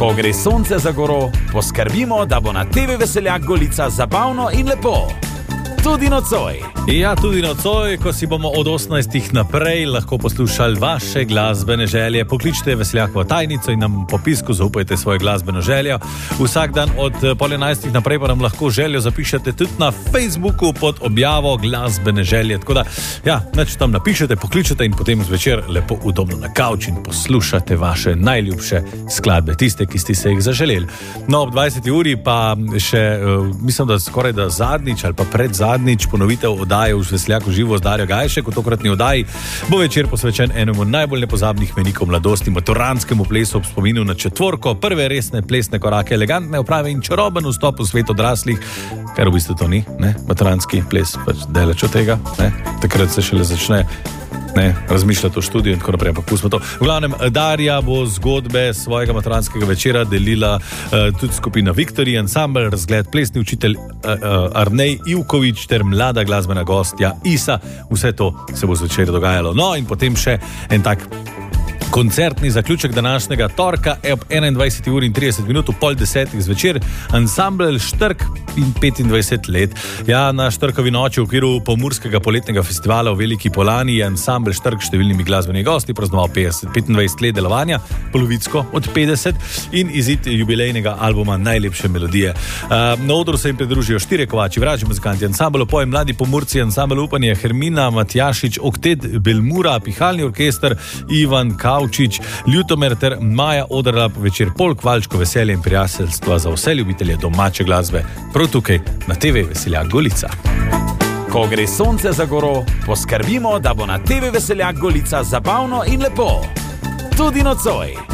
Ko gre sonce za goro, poskrbimo, da bo na TV Veseljak Golica zabavno in lepo. Tudi nocoj. Ja, tudi nocoj, ko si bomo od 18. naprej lahko poslušali vaše glasbene želje. Pokličite Veseljakovo tajnico in nam po pisku zaupajte svojo glasbeno željo. Vsak dan od 10:30 naprej pa nam lahko željo zapišete tudi na Facebooku pod objavo glasbene želje. Tako da, ja, neč tam napišete, pokličete in potem zvečer lepo udobno na kavč in poslušate vaše najljubše skladbe, tiste, ki ste se jih zaželeli. No, ob 20. uri pa še, mislim, da skoraj da zadnjič ali pa predzadnjič ponovitev oddaje v Veseljaku živo z Darjo Gajšek. V tokratni oddaji bo večer posvečen enemu najbolj nepozabnih menikov mladosti, maturanskemu plesu ob spominu na četvorko, prve resne plesne korake, elegantne oprave in čaroben vstop v svet odraslih, kar v bistvu to ni, ne, maturanski ples, pač daleč od tega, ne, takrat se šele začne razmišljati o študiju in tako naprej, ampak pustimo to. V glavnem, Darja bo zgodbe svojega maturanskega večera delila tudi skupina Victory Ensemble, razgled plesni učitelj Arnej Ivković ter mlada glasbena gostja Isa. Vse to se bo zvečer dogajalo. No, in potem še en tak koncertni zaključek današnjega torka ob 21:30 ob 9:30 zvečer, ansambel Štrk in 25 let. Ja, na Štrkovi noči v okviru pomurskega poletnega festivala v Veliki Polani je ansambel Štrk s številnimi glasbenimi gosti praznoval 25 let delovanja, polovico od 50 in izid jubilejnega albuma Najlepše melodije. Na odru se jim pridružijo štirje kovači, vraži muzikanti, ansambel Opoj, mladi Pomurci, ansambel Upanje, Hermina Matjašič, Oktet Belmura, pihalni orkester Ivan Kavčič, Ljutomer ter Maja Odralap, večer polk, valčko, veselje in prijateljstva za vse ljubitelje domače glasbe. Prav tukaj na TV Veseljak Golica. Ko gre sonce za goro, poskrbimo, da bo na TV Veseljak Golica zabavno in lepo. Tudi nocoj.